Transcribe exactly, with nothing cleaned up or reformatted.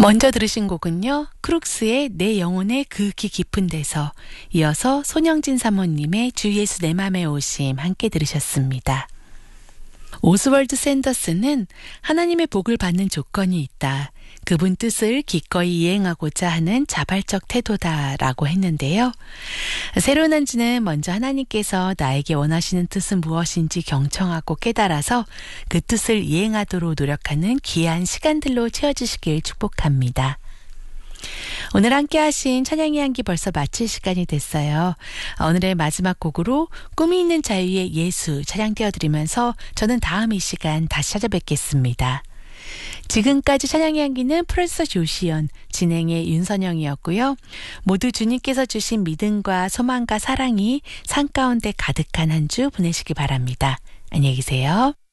먼저 들으신 곡은요, 크룩스의 내 영혼의 그윽히 깊은 데서, 이어서 손영진 사모님의 주 예수 내 맘에 오심 함께 들으셨습니다. 오스월드 샌더스는 하나님의 복을 받는 조건이 있다. 그분 뜻을 기꺼이 이행하고자 하는 자발적 태도다라고 했는데요. 새로운 한 주는 먼저 하나님께서 나에게 원하시는 뜻은 무엇인지 경청하고 깨달아서 그 뜻을 이행하도록 노력하는 귀한 시간들로 채워주시길 축복합니다. 오늘 함께 하신 찬양의 향기 벌써 마칠 시간이 됐어요. 오늘의 마지막 곡으로 꿈이 있는 자유의 예수 찬양 띄워드리면서 저는 다음 이 시간 다시 찾아뵙겠습니다. 지금까지 찬양의 향기는 프로듀서 조시연, 진행의 윤선영이었고요. 모두 주님께서 주신 믿음과 소망과 사랑이 산 가운데 가득한 한 주 보내시기 바랍니다. 안녕히 계세요.